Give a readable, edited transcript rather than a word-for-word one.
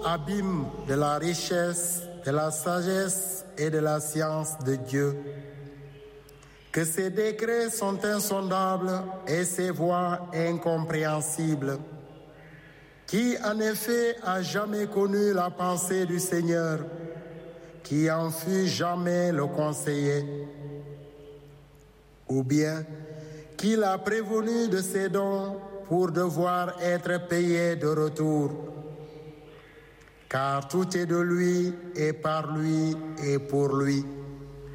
abîme de la richesse, de la sagesse et de la science de Dieu, que ses décrets sont insondables et ses voies incompréhensibles. Qui en effet a jamais connu la pensée du Seigneur, qui en fut jamais le conseiller? Ou bien, qui l'a prévenu de ses dons pour devoir être payé de retour? Car tout est de lui et par lui et pour lui.